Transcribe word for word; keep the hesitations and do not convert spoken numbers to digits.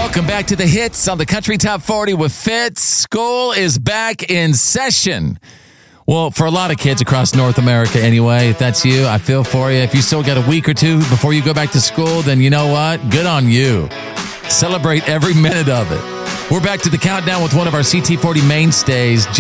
Welcome back to the hits on the Country Top forty with Fitz. School is back in session. Well, for a lot of kids across North America anyway, if that's you, I feel for you. If you still got a week or two before you go back to school, then you know what? Good on you. Celebrate every minute of it. We're back to the countdown with one of our C T forty mainstays,